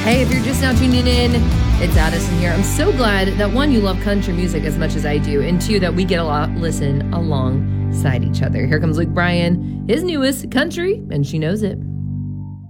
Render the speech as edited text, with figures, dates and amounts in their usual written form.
Hey, if you're just now tuning in, it's Addison here. I'm so glad that one, you love country music as much as I do, and two, that we get a listen alongside each other. Here comes Luke Bryan, his newest, Country, and She Knows It.